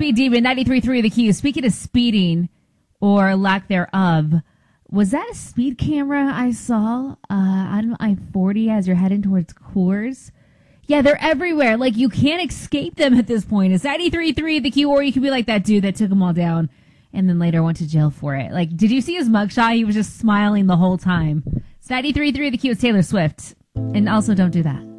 Speed Demon 93.3 The Q. Speaking of speeding or lack thereof, was that a speed camera I saw on I-40 as you're heading towards Coors? Yeah, they're everywhere. Like, you can't escape them at this point. It's 93.3 The Q, or you could be like that dude that took them all down and then later went to jail for it. Like, did you see his mugshot? He was just smiling the whole time. It's 93.3 The Q. It's Taylor Swift. And also, don't do that.